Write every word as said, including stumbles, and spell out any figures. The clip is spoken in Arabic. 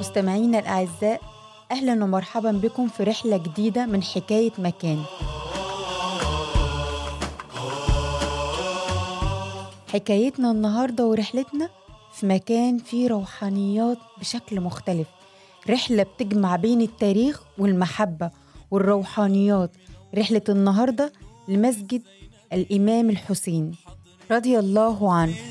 مستمعينا الأعزاء، أهلا ومرحبا بكم في رحلة جديدة من حكاية مكان. حكايتنا النهاردة ورحلتنا في مكان فيه روحانيات بشكل مختلف، رحلة بتجمع بين التاريخ والمحبة والروحانيات. رحلة النهاردة لمسجد الإمام الحسين رضي الله عنه.